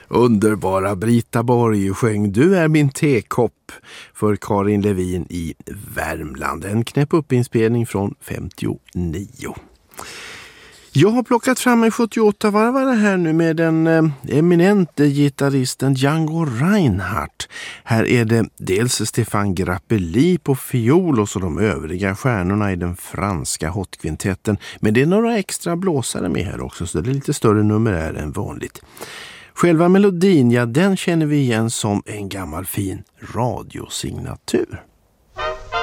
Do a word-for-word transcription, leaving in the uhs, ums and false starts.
Underbara Brita Borg sjöng Du är min tekopp för Karin Levin i Värmland. En knäpp upp inspelning från femtionio. Jag har plockat fram en sjuttioåtta varvare här nu med den eh, eminente gitarristen Django Reinhardt. Här är det dels Stefan Grappelli på fiol och så de övriga stjärnorna i den franska hotkvintetten. Men det är några extra blåsare med här också, så det är lite större numerär än vanligt. Själva melodin, ja, den känner vi igen som en gammal fin radiosignatur.